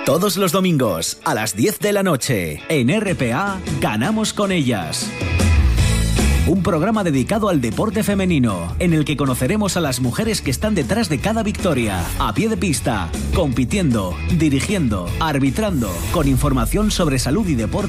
Todos los domingos a las 10 de la noche en RPA Ganamos con ellas. Un programa dedicado al deporte femenino, en el que conoceremos a las mujeres que están detrás de cada victoria, a pie de pista, compitiendo, dirigiendo, arbitrando, con información sobre salud y deporte